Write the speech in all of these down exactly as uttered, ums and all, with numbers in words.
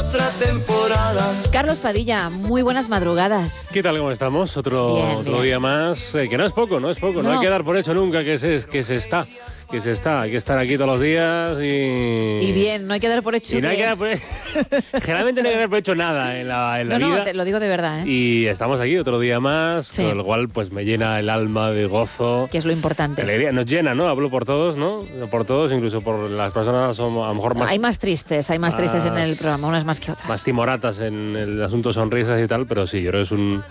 otra temporada. Carlos Padilla, muy buenas madrugadas. ¿Qué tal, cómo estamos? Otro, bien, otro bien. día más, eh, que no es poco, no es poco, no. no hay que dar por hecho nunca que se, que se está, que se está, hay que estar aquí todos los días y... Y bien, no hay que dar por hecho y no que... hay que dar por... Generalmente no hay que dar por hecho nada en la, en la no, vida. No, te lo digo de verdad, ¿eh? Y estamos aquí otro día más, Sí. con lo cual pues me llena el alma de gozo. Que es lo importante. Alegría, nos llena, ¿no? Hablo por todos, ¿no? Por todos, incluso por las personas somos a lo mejor más... Hay más tristes, hay más tristes en el programa, unas más que otras. Más timoratas en el asunto sonrisas y tal, pero sí, yo creo que es un...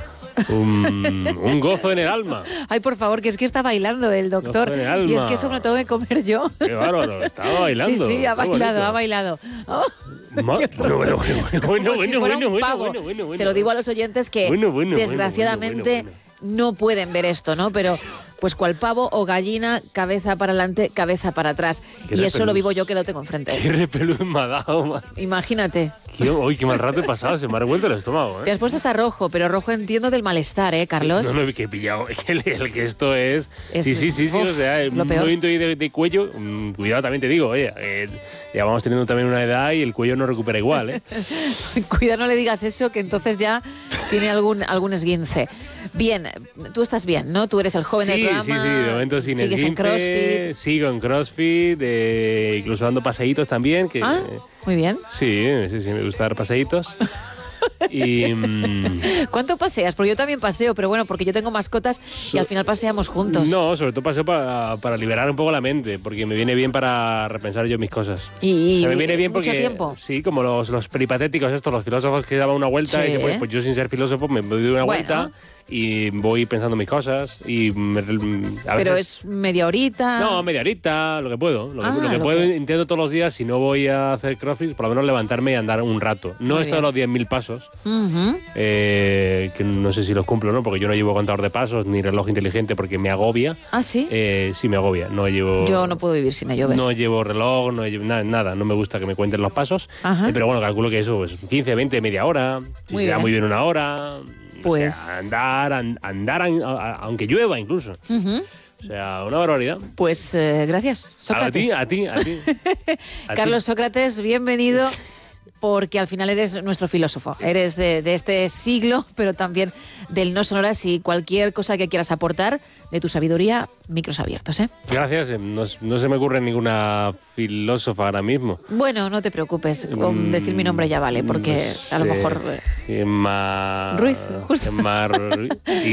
Un, un gozo en el alma. Ay, por favor, que es que está bailando el doctor. Gozo en el alma. Y es que eso me lo tengo que comer yo. Qué bárbaro, estaba bailando. Sí, sí, ha Qué bailado, bonito. ha bailado. Oh, Ma- bueno, bueno, bueno, bueno, como si bueno, fuera bueno, un bueno, pavo. bueno, bueno, bueno. Se lo digo a los oyentes que Bueno, bueno, desgraciadamente bueno, bueno, bueno. no pueden ver esto, ¿no? Pero pues cual pavo o gallina, cabeza para adelante, cabeza para atrás. Qué Y eso repelús. lo vivo yo que lo tengo enfrente. Qué repelús me ha dado, man. Imagínate. Qué, uy, qué mal rato he pasado, se me ha revuelto el estómago, Te ¿eh? has puesto hasta rojo, pero rojo entiendo del malestar, ¿eh, Carlos? No, no, que he pillado. El, el que esto es... Es- sí, sí, sí, sí, uf, o sea, el lo peor. movimiento ahí de, de cuello... mm, Cuidado, también te digo, oye, eh, ya vamos teniendo también una edad y el cuello no recupera igual, ¿eh? Cuida, no le digas eso, que entonces ya tiene algún, algún esguince. Bien, tú estás bien, ¿no? Tú eres el joven del Sí, programa. sí, sí, de momento sin Sigues en esguince, CrossFit. sigo en CrossFit, eh, incluso dando paseitos también, que... Ah, muy bien. Sí, sí, sí, me gusta dar paseitos. Y... mm, ¿Cuánto paseas? Porque yo también paseo, pero bueno, porque yo tengo mascotas y al final paseamos juntos. no, sobre todo paseo para, para liberar un poco la mente, porque me viene bien para repensar yo mis cosas. Y, O sea, me viene es bien mucho porque... tiempo. Sí, como los, los peripatéticos estos, los filósofos que daban una vuelta Sí. y dicen, pues, pues yo sin ser filósofo me doy una Bueno. vuelta y voy pensando mis cosas y... me- a Pero veces- es media horita. No, media horita, lo que puedo. Lo que, Ah, lo que lo puedo, que- intento todos los días, si no voy a hacer CrossFit, por lo menos levantarme y andar un rato. No Muy esto de bien. los diez mil pasos, Ujú. eh, que no sé si los cumplo o no, porque yo no llevo contador de pasos ni reloj inteligente porque me agobia. Ah, sí. Eh, sí, me agobia. No llevo... Yo no puedo vivir sin ello, ¿ves? No llevo reloj, no llevo nada, nada, no me gusta que me cuenten los pasos. Ajá. Eh, pero bueno, calculo que eso, pues quince, veinte, media hora. Si Muy se da bien. muy bien una hora. Pues- O sea, andar, an- andar, an- a- a- aunque llueva incluso. Ujú. O sea, una barbaridad. Pues eh, gracias, Sócrates. A ti, a ti, a ti. A ti. Carlos Sócrates, bienvenido, porque al final eres nuestro filósofo. Eres de, de este siglo, pero también del No Sonoras, y cualquier cosa que quieras aportar de tu sabiduría, micros abiertos, ¿eh? Gracias, eh, no, no se me ocurre ninguna filósofa ahora mismo. Bueno, no te preocupes, con decir mi nombre ya vale, porque a lo Sí. mejor... eh, Emma... Ruiz, justo. Emma Ruiz,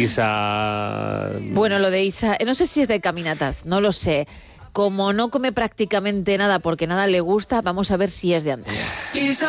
Isa... Bueno, lo de Isa, eh, no sé si es de caminatas, no lo sé. Como no come prácticamente nada porque nada le gusta, vamos a ver si es de Antonio. Isa